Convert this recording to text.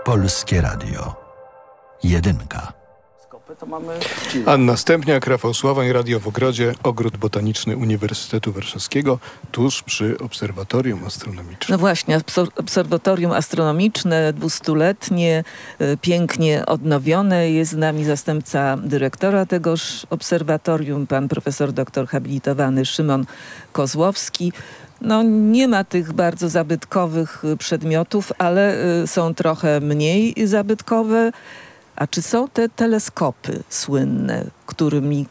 Polskie Radio. Jedynka. To mamy Anna Stępniak, Rafał Sławoń, Radio w Ogrodzie, Ogród Botaniczny Uniwersytetu Warszawskiego, tuż przy Obserwatorium Astronomicznym. No właśnie, Obserwatorium Astronomiczne, 200-letnie, pięknie odnowione. Jest z nami zastępca dyrektora tegoż obserwatorium, pan profesor doktor habilitowany Szymon Kozłowski. No, nie ma tych bardzo zabytkowych przedmiotów, ale są trochę mniej zabytkowe. A czy są te teleskopy słynne, którymi